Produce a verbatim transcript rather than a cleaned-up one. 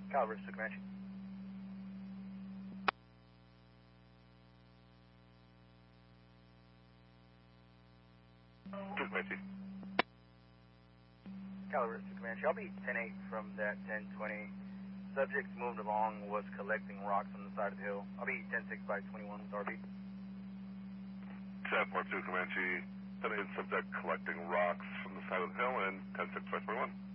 Calibers to Comanche. To Comanche. Calibers to Comanche. I'll be ten eight from that ten twenty. Subject moved along, was collecting rocks on the side of the hill. I'll be ten six by twenty-one with R B. ten four two Comanche, ten eight subject collecting rocks from the side of the hill, and ten six by twenty-one.